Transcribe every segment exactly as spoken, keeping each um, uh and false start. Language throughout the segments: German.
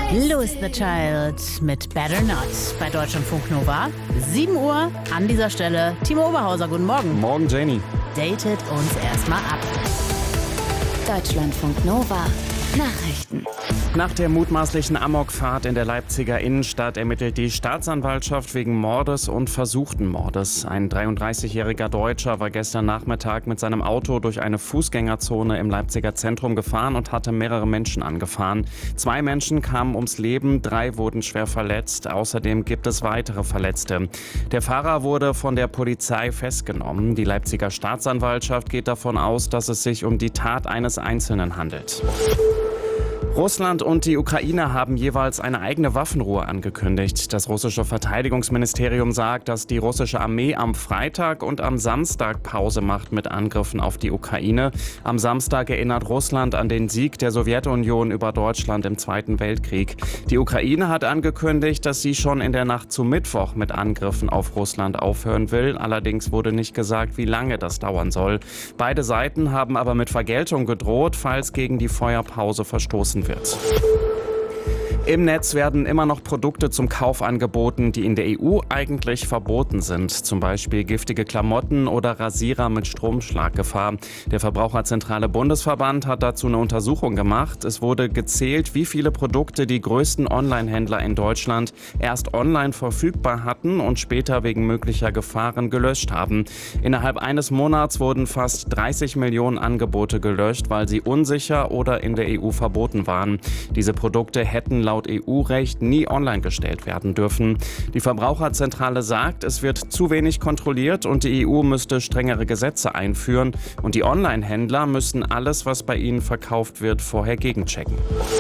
Louis the Child mit Better Not bei Deutschlandfunk Nova. sieben Uhr an dieser Stelle. Timo Oberhauser, guten Morgen. Morgen, Jenny. Datet uns erstmal ab. Deutschlandfunk Nova. Nachrichten. Nach der mutmaßlichen Amokfahrt in der Leipziger Innenstadt ermittelt die Staatsanwaltschaft wegen Mordes und versuchten Mordes. Ein dreiunddreißigjähriger Deutscher war gestern Nachmittag mit seinem Auto durch eine Fußgängerzone im Leipziger Zentrum gefahren und hatte mehrere Menschen angefahren. Zwei Menschen kamen ums Leben, drei wurden schwer verletzt. Außerdem gibt es weitere Verletzte. Der Fahrer wurde von der Polizei festgenommen. Die Leipziger Staatsanwaltschaft geht davon aus, dass es sich um die Tat eines Einzelnen handelt. Russland und die Ukraine haben jeweils eine eigene Waffenruhe angekündigt. Das russische Verteidigungsministerium sagt, dass die russische Armee am Freitag und am Samstag Pause macht mit Angriffen auf die Ukraine. Am Samstag erinnert Russland an den Sieg der Sowjetunion über Deutschland im Zweiten Weltkrieg. Die Ukraine hat angekündigt, dass sie schon in der Nacht zu Mittwoch mit Angriffen auf Russland aufhören will. Allerdings wurde nicht gesagt, wie lange das dauern soll. Beide Seiten haben aber mit Vergeltung gedroht, falls gegen die Feuerpause verstoßen wird. Wird. Im Netz werden immer noch Produkte zum Kauf angeboten, die in der E U eigentlich verboten sind. Zum Beispiel giftige Klamotten oder Rasierer mit Stromschlaggefahr. Der Verbraucherzentrale Bundesverband hat dazu eine Untersuchung gemacht. Es wurde gezählt, wie viele Produkte die größten Online-Händler in Deutschland erst online verfügbar hatten und später wegen möglicher Gefahren gelöscht haben. Innerhalb eines Monats wurden fast dreißig Millionen Angebote gelöscht, weil sie unsicher oder in der E U verboten waren. Diese Produkte hätten laut E U-Recht nie online gestellt werden dürfen. Die Verbraucherzentrale sagt, es wird zu wenig kontrolliert und die E U müsste strengere Gesetze einführen und die Online-Händler müssen alles, was bei ihnen verkauft wird, vorher gegenchecken.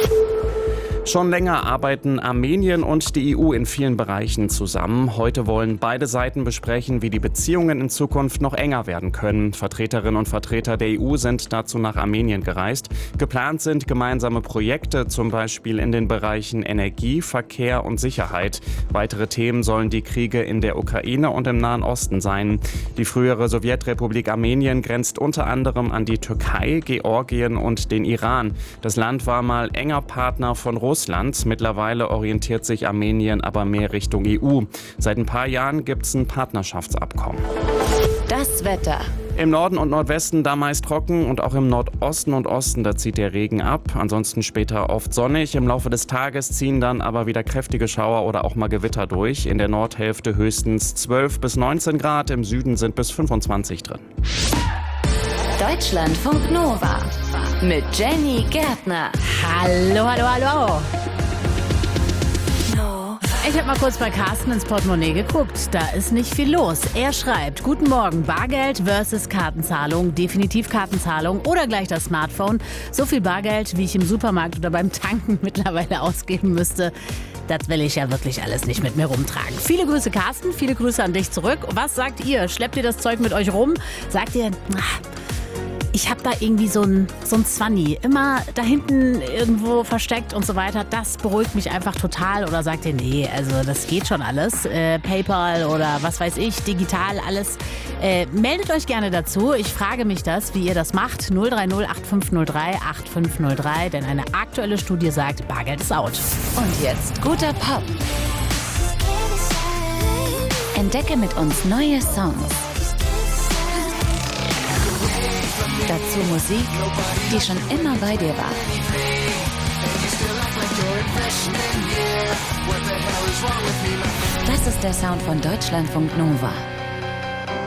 Schon länger arbeiten Armenien und die E U in vielen Bereichen zusammen. Heute wollen beide Seiten besprechen, wie die Beziehungen in Zukunft noch enger werden können. Vertreterinnen und Vertreter der E U sind dazu nach Armenien gereist. Geplant sind gemeinsame Projekte, zum Beispiel in den Bereichen Energie, Verkehr und Sicherheit. Weitere Themen sollen die Kriege in der Ukraine und im Nahen Osten sein. Die frühere Sowjetrepublik Armenien grenzt unter anderem an die Türkei, Georgien und den Iran. Das Land war mal enger Partner von Russland. Russland. Mittlerweile orientiert sich Armenien aber mehr Richtung E U. Seit ein paar Jahren gibt es ein Partnerschaftsabkommen. Das Wetter. Im Norden und Nordwesten da meist trocken und auch im Nordosten und Osten, da zieht der Regen ab. Ansonsten später oft sonnig. Im Laufe des Tages ziehen dann aber wieder kräftige Schauer oder auch mal Gewitter durch. In der Nordhälfte höchstens zwölf bis neunzehn Grad, im Süden sind bis fünfundzwanzig drin. Deutschlandfunk Nova mit Jenny Gärtner. Hallo, hallo, hallo. Ich habe mal kurz bei Carsten ins Portemonnaie geguckt. Da ist nicht viel los. Er schreibt, guten Morgen, Bargeld versus Kartenzahlung. Definitiv Kartenzahlung oder gleich das Smartphone. So viel Bargeld, wie ich im Supermarkt oder beim Tanken mittlerweile ausgeben müsste. Das will ich ja wirklich alles nicht mit mir rumtragen. Viele Grüße, Carsten. Viele Grüße an dich zurück. Was sagt ihr? Schleppt ihr das Zeug mit euch rum? Sagt ihr, ach, ich habe da irgendwie so ein, so ein Zwanni, immer da hinten irgendwo versteckt und so weiter. Das beruhigt mich einfach total. Oder sagt ihr, nee, also das geht schon alles. Äh, PayPal oder was weiß ich, digital, alles. Äh, meldet euch gerne dazu. Ich frage mich das, wie ihr das macht. null drei null acht fünf null drei acht fünf null drei, denn eine aktuelle Studie sagt, Bargeld ist out. Und jetzt guter Pop. Entdecke mit uns neue Songs. Dazu Musik, die schon immer bei dir war. Das ist der Sound von Deutschlandfunk Nova.